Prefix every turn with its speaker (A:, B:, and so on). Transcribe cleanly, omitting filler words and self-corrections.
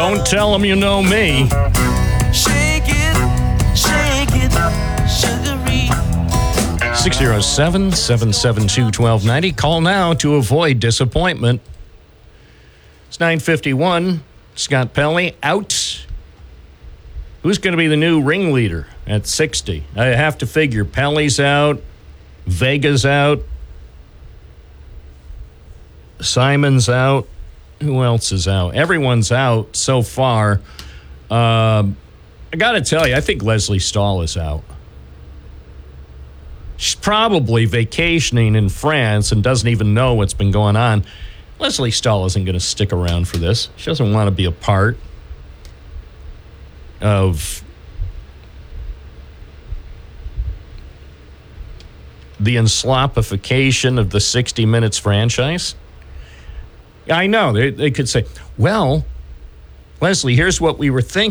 A: Don't tell them you know me.
B: Shake it, sugary.
A: 607-772-1290. Call now to avoid disappointment. It's 9:51. Scott Pelley out. Who's going to be the new ringleader at 60? I have to figure Pelley's out, Vega's out, Simon's out. Who else is out? Everyone's out so far. I got to tell you, I think Leslie Stahl is out. She's probably vacationing in France and doesn't even know what's been going on. Leslie Stahl isn't going to stick around for this. She doesn't want to be a part of the enslopification of the 60 Minutes franchise. I know. They could say, well, Leslie, here's what we were thinking.